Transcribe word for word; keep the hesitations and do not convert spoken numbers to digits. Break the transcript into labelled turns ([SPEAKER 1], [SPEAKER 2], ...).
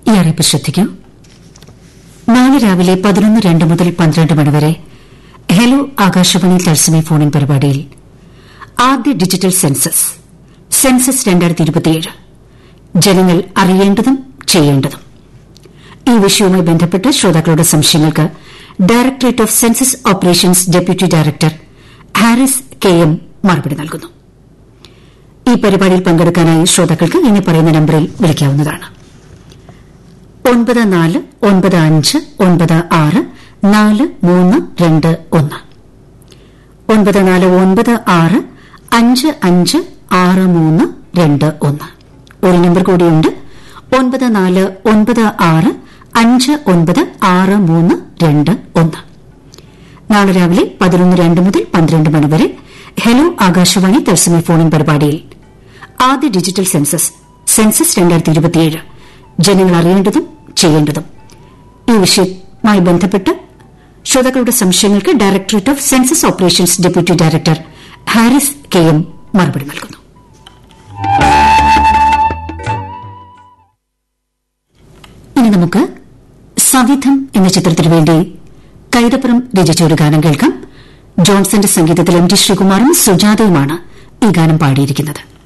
[SPEAKER 1] ഈ അറിയിപ്പ് ശ്രദ്ധിക്കാം. നാളെ രാവിലെ പതിനൊന്ന് രണ്ട് മുതൽ പന്ത്രണ്ട് മണിവരെ ഹലോ ആകാശവാണി തത്സമയ ഫോണിൻ പരിപാടിയിൽ ആദ്യ ഡിജിറ്റൽ സെൻസസ് സെൻസസ് രണ്ടായിരത്തി ഇരുപത്തിയേഴ് ജനങ്ങൾ അറിയേണ്ടതും ചെയ്യേണ്ടതും ഈ വിഷയവുമായി ബന്ധപ്പെട്ട് ശ്രോതാക്കളുടെ സംശയങ്ങൾക്ക് directorate of census operations deputy director Haris K M മറുപടി നൽകുന്നു. ഈ പരിപാടിയിൽ പങ്കെടുക്കാനായി ശ്രോതാക്കൾക്ക് ഇനി പറയുന്ന നമ്പറിൽ വിളിക്കാവുന്നതാണ്. ഒൻപത് നാല് ഒൻപത് അഞ്ച് ഒൻപത് ആറ് നാല് മൂന്ന് രണ്ട് ഒന്ന് ഒൻപത് നാല് ഒൻപത് ആറ് അഞ്ച് അഞ്ച് ആറ് മൂന്ന് രണ്ട് ഒന്ന്. ഒരു നമ്പർ കൂടിയുണ്ട്. ഒൻപത് നാല് ഒൻപത് ആറ് അഞ്ച് ഒൻപത് ആറ് മൂന്ന് രണ്ട് ഒന്ന്. നാളെ രാവിലെ പതിനൊന്ന് രണ്ട് മുതൽ പന്ത്രണ്ട് മണിവരെ ഹലോ ആകാശവാണി തത്സമയ ഫോണിൻ പരിപാടിയിൽ ആദ്യ ഡിജിറ്റൽ സെൻസസ് സെൻസസ് രണ്ടായിരത്തി ഇരുപത്തിയേഴ് ജനങ്ങൾ അറിയേണ്ടതും ചെയ്യേണ്ടതും ഈ വിഷയവുമായി ബന്ധപ്പെട്ട് ശ്രോതാക്കളുടെ സംശയങ്ങൾക്ക് directorate of census operations deputy director Haris K M മറുപടി നൽകുന്നു. ഇനി നമുക്ക് സവിധം എന്ന ചിത്രത്തിനു വേണ്ടി കൈതപ്പുറം രചിച്ച ഒരു ഗാനം കേൾക്കാം. ജോൺസന്റെ സംഗീതത്തിൽ എം ടി ശ്രീകുമാറും സുജാതയുമാണ് ഈ ഗാനം പാടിയിരിക്കുന്നത്.